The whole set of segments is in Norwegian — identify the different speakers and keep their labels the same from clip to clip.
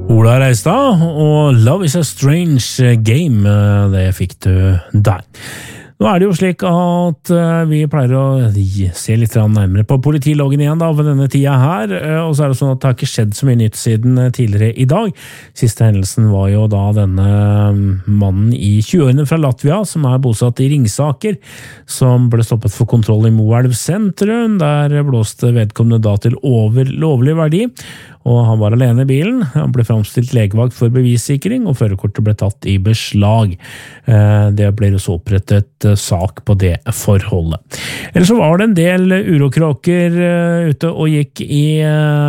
Speaker 1: Ola Reistad og Love is a Strange Game, det fikk du der. Nå det jo slik at vi pleier å se litt nærmere på politiloggen igjen da, ved denne tida her, og så det sånn at det har ikke skjedd så mye nytt siden tidligere i dag. Siste hendelsen var jo da denne mannen i 20-årene fra Latvia, som bosatt i Ringsaker, som ble stoppet for kontroll i Moelv sentrum. Der blåste vedkommende da til over lovlig verdi, og han var alene i bilen. Han ble fremstilt legevakt for bevissikring, og førerkortet ble tatt i beslag. Det ble så opprettet sak på det forholdet. Ellers så var det en del urokråker ute og gikk i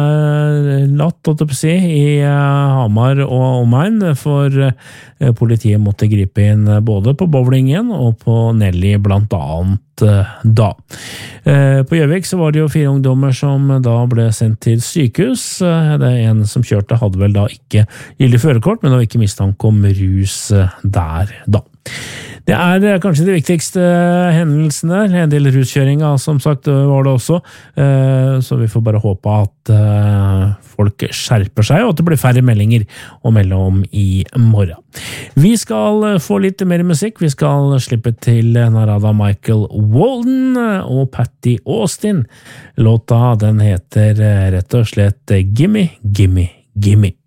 Speaker 1: i Hamar og omegn, for politiet måtte gripe inn både på bowlingen og på Nelly blant annet da. På Gjøvik så var det jo 4 ungdommer som da ble sendt til sykehus. Det en som kjørte hadde vel da ikke gyldig førerkort, men det var ikke mistanke om rus der da. Det kanskje de viktigste hendelsene, en del ruskjøring, som sagt var det også, så vi får bare håpe at folk skjerper seg, og at det blir færre meldinger å melde om i morgen. Vi skal få litt mer musikk, vi skal slippe til Narada Michael Walden og Patty Austin. Låta den heter rett og slett Gimme, Gimme, Gimme.